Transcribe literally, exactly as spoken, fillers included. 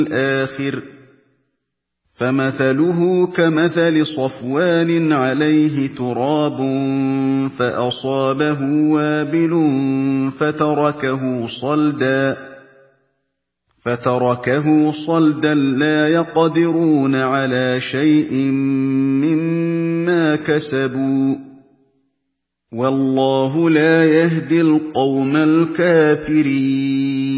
الْآخِرِ فَمَثَلُهُ كَمَثَلِ صَفْوَانٍ عَلَيْهِ تُرَابٌ فَأَصَابَهُ وَابِلٌ فَتَرَكَهُ صَلْدًا فَتَرَكَهُ صَلْدًا لَّا يَقْدِرُونَ عَلَىٰ شَيْءٍ مِّمَّا كَسَبُوا ۗ وَاللَّهُ لَا يَهْدِي الْقَوْمَ الْكَافِرِينَ